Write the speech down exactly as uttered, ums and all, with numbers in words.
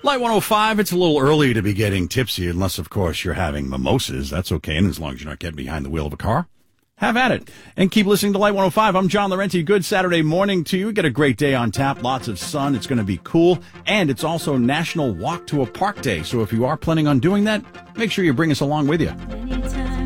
Light one oh five, it's a little early to be getting tipsy, unless, of course, you're having mimosas. That's okay, and as long as you're not getting behind the wheel of a car, have at it. And keep listening to Light one oh five. I'm John Laurenti. Good Saturday morning to you. Get a great day on tap. Lots of sun. It's going to be cool. And it's also National Walk to a Park Day. So if you are planning on doing that, make sure you bring us along with you.